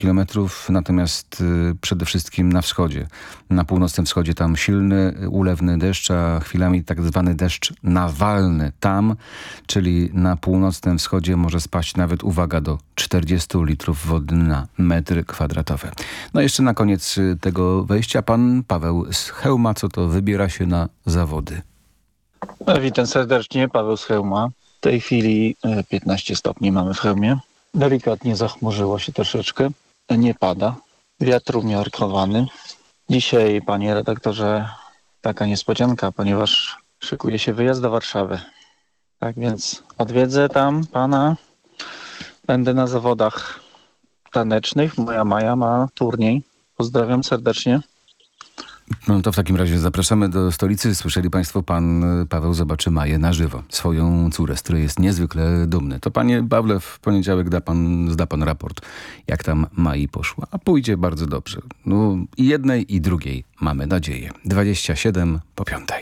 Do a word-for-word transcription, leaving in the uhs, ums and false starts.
kilometrów, natomiast y, przede wszystkim na wschodzie. Na północnym wschodzie tam silny, ulewny deszcz, a chwilami tak zwany deszcz nawalny tam, czyli na północnym wschodzie może spaść nawet, uwaga, do czterdziestu litrów wody na metr kwadratowy. No jeszcze na koniec y, tego wejścia pan Paweł z Chełma, co to wybiera się na zawody. Witam serdecznie, Paweł z Chełma. W tej chwili e, piętnaście stopni mamy w Chełmie. Delikatnie zachmurzyło się troszeczkę. Nie pada. Wiatr umiarkowany. Dzisiaj, panie redaktorze, taka niespodzianka, ponieważ szykuje się wyjazd do Warszawy. Tak więc odwiedzę tam pana. Będę na zawodach tanecznych. Moja Maja ma turniej. Pozdrawiam serdecznie. No to w takim razie zapraszamy do stolicy. Słyszeli państwo, pan Paweł zobaczy Maję na żywo. Swoją córę, z której jest niezwykle dumny. To panie Pawle, w poniedziałek da pan, zda pan raport, jak tam Mai poszła. A pójdzie bardzo dobrze. No i jednej i drugiej mamy nadzieję. dwadzieścia siedem po piątej.